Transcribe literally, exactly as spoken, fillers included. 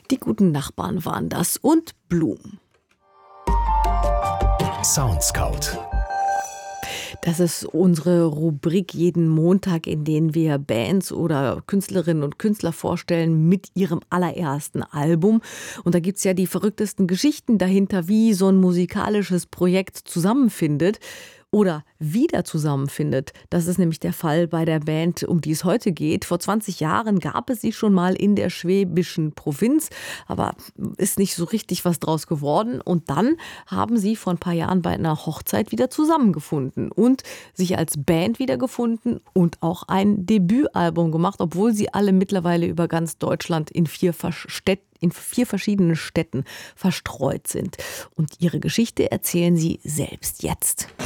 Die guten Nachbarn waren das und Blum. Soundscout. Das ist unsere Rubrik jeden Montag, in denen wir Bands oder Künstlerinnen und Künstler vorstellen mit ihrem allerersten Album. Und da gibt's ja die verrücktesten Geschichten dahinter, wie so ein musikalisches Projekt zusammenfindet oder wieder zusammenfindet. Das ist nämlich der Fall bei der Band, um die es heute geht. Vor zwanzig Jahren gab es sie schon mal in der schwäbischen Provinz, aber ist nicht so richtig was draus geworden. Und dann haben sie vor ein paar Jahren bei einer Hochzeit wieder zusammengefunden und sich als Band wiedergefunden und auch ein Debütalbum gemacht, obwohl sie alle mittlerweile über ganz Deutschland in vier Städten in vier verschiedenen Städten verstreut sind. Und ihre Geschichte erzählen sie selbst jetzt.